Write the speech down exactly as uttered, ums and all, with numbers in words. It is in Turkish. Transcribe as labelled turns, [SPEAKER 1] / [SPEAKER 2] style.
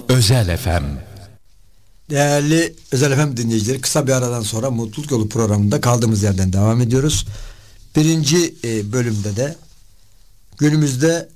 [SPEAKER 1] Özel F M.
[SPEAKER 2] Değerli Özel F M dinleyicileri, kısa bir aradan sonra Mutluluk Yolu programında kaldığımız yerden devam ediyoruz. Birinci e, bölümde de günümüzde